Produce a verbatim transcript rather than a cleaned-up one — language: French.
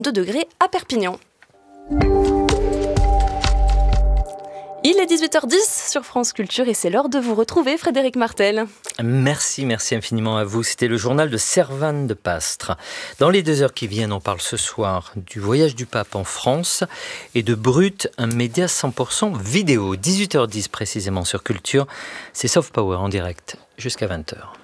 degrés à Perpignan. Il est dix-huit heures dix sur France Culture et c'est l'heure de vous retrouver, Frédéric Martel. Merci, merci infiniment à vous. C'était le journal de Servane de Pastre. Dans les deux heures qui viennent, on parle ce soir du voyage du pape en France et de Brut, un média cent pour cent vidéo. dix-huit heures dix précisément sur Culture. C'est Soft Power en direct jusqu'à vingt heures.